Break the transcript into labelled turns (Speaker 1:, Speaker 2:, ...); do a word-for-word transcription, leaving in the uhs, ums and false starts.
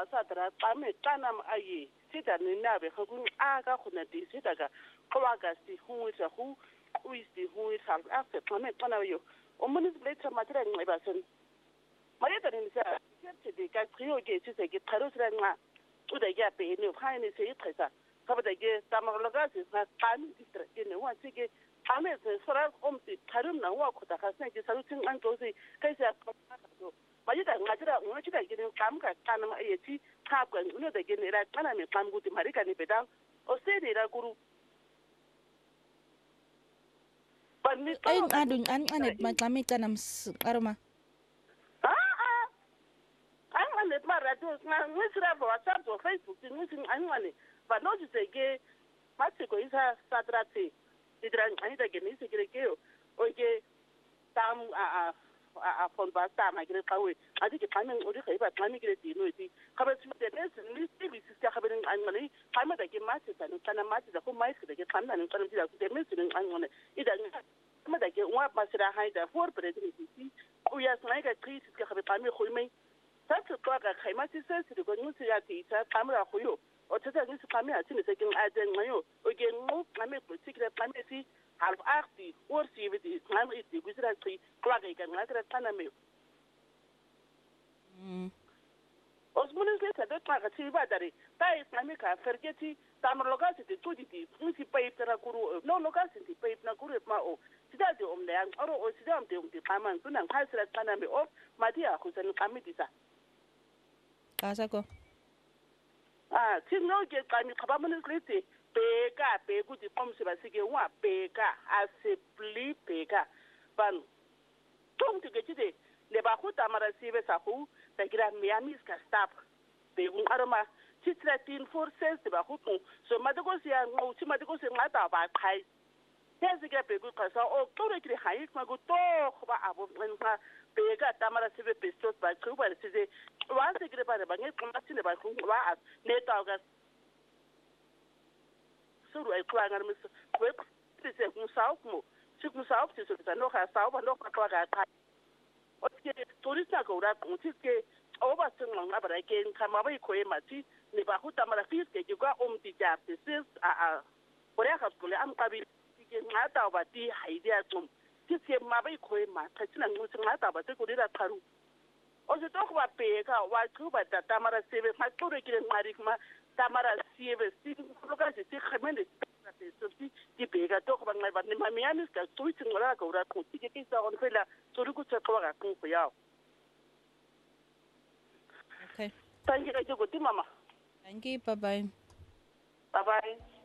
Speaker 1: wasadra qame qana ayi sida ninabe kunqa khona disida ka kwaga si huita hu uisi huita after qame qana yo umuntu later matira nxiba sen mayeda nisa sirthe ka qiyo ke sise ke qaro sira nqa uda ya be ne phane se iqhesa kabada ke tamarlogasi sa qami distra ene wa sike qame se sura omti qarum na wa khota khasne ke sarutin an tosi kaisa qado mayeda ngatira ngachira ke qam ka kana ma yeti qaqwa uno da ke ne ra kana me qam guti marika ne bedang o se ne ra guru
Speaker 2: ay adun an anet maqami kana arma
Speaker 1: let my radio ngisira bo WhatsApp or Facebook ngisi angwane but not to say ke matiko isa satrati idran anita ke nisi kireke oke tam a a fon basta ma kire kawe adi ke kamen odi khaiba tami kire dino iti khabe smete nes ni tibi sista khabe angwane kama da ke mati ta kana mati da ko mais ke ke kamna ni kana tida ku te mes ni angwane ida kama da ke wa basira haida for president iti o ya snaiga kris ke khabe kami khoimai Sasa kwa kaima sisa sidi kwa ngusi ya tita kamera huyo otata ngusi kamera tini sekin aden ngayo oge ngu kame politikira kame si half arti or si vidi kame iti gusira tri kwa ga ngakira kana me
Speaker 2: mm
Speaker 1: osmunis leta do kwa ti badari tai kame ka fergeti tamar lokasi ti tudi ti ngusi paip tara kuru no lokasi ti paip na kuru ma o sida de omle ang oro o sida omte omte kaman tunan khasira kana me o madia kusan kame disa
Speaker 2: Kasako.
Speaker 1: Ah, tinno ke kami khabamun kriti beka be kuti pomse basike wa beka asepli beka ban tum tigechide le ba khuta mara sibe sa khu tagira miami ska stop be un aroma titra tin forces ba khutu so madiko sia ngo ti madiko se ngata ba khai tezike be ku khasa o tore kri hayi ma go to ba abo nqa beka tamara sibe pestos ba kuba size wa se kre ba ba nge kuma sine ba khu ba ne ta ga suru ai kwa ngar mis we se ku sa ku si ku sa ku se ta no ka sa ba no ka ka ga ta o ke turista ko ra ku ti ke o ba se ngwa ba ra ke kama ba ko e mati ne ba hu tamara fis ke ke kwa om ti ja se a a o ya ka skole am ka bi ke ngata ba ti haidi a tum ke mabai koyi ma ta cina ngutsin hata ba ta kudi da karu o se to ba peka wa kuba da tamara sebe ma tore kire ngari kuma tamara sebe si loka se se khemende ta se so ti ti peka to ba ngai ba ni ma mianis ka tuitsin ngora ka ura ku ti ke sa on fela tore ku tsa ka ku ku ya
Speaker 2: okay
Speaker 1: thank you ka go ti mama
Speaker 2: thank you bye bye
Speaker 1: bye bye